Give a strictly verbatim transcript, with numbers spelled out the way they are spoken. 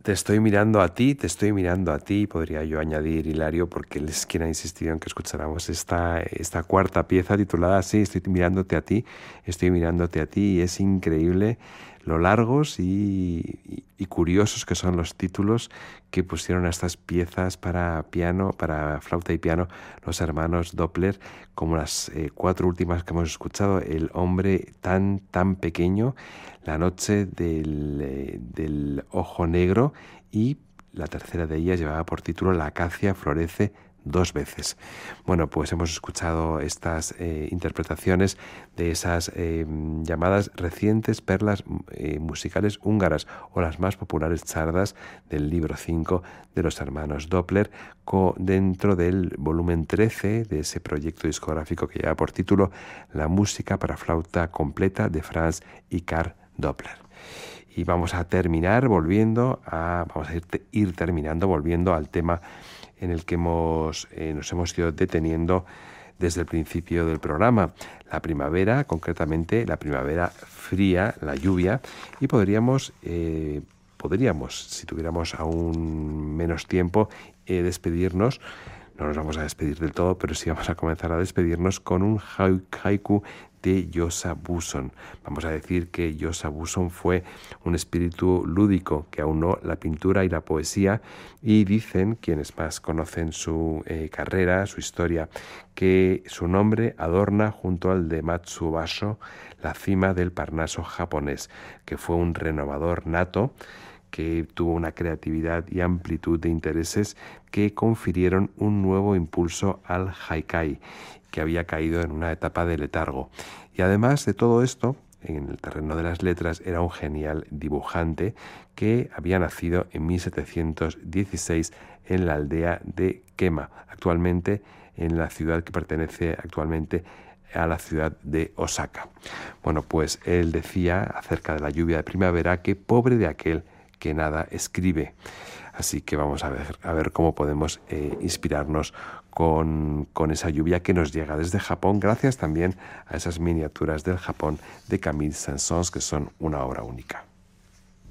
Te estoy mirando a ti, te estoy mirando a ti, podría yo añadir, Hilario, porque él es quien ha insistido en que escucháramos esta, esta cuarta pieza titulada así, estoy mirándote a ti, estoy mirándote a ti, y es increíble lo largos y, y, y curiosos que son los títulos que pusieron a estas piezas para piano, para flauta y piano, los hermanos Doppler, como las eh, cuatro últimas que hemos escuchado, El hombre tan, tan pequeño, La noche del, eh, del ojo negro, y la tercera de ellas llevaba por título La acacia florece dos veces. Bueno, pues hemos escuchado estas eh, interpretaciones de esas eh, llamadas recientes perlas eh, musicales húngaras, o las más populares chardas del libro cinco de los hermanos Doppler, co dentro del volumen trece de ese proyecto discográfico que lleva por título La música para flauta completa de Franz y Karl Doppler. Y vamos a terminar volviendo a, vamos a ir, ir terminando volviendo al tema en el que hemos, eh, nos hemos ido deteniendo desde el principio del programa, la primavera, concretamente la primavera fría, la lluvia, y podríamos, eh, podríamos, si tuviéramos aún menos tiempo, eh, despedirnos. No nos vamos a despedir del todo, pero sí vamos a comenzar a despedirnos con un haiku de Josa Buson. Vamos a decir que Josa Buson fue un espíritu lúdico que aunó la pintura y la poesía, y dicen quienes más conocen su eh, carrera, su historia, que su nombre adorna junto al de Matsubasho la cima del Parnaso japonés, que fue un renovador nato que tuvo una creatividad y amplitud de intereses que confirieron un nuevo impulso al haikai, que había caído en una etapa de letargo. Y además de todo esto, en el terreno de las letras, era un genial dibujante que había nacido en mil setecientos dieciséis en la aldea de Kema, actualmente en la ciudad que pertenece actualmente a la ciudad de Osaka. Bueno, pues él decía acerca de la lluvia de primavera que pobre de aquel que nada escribe. Así que vamos a ver, a ver cómo podemos eh, inspirarnos con, con esa lluvia que nos llega desde Japón, gracias también a esas miniaturas del Japón de Camille Saint-Saëns, que son una obra única.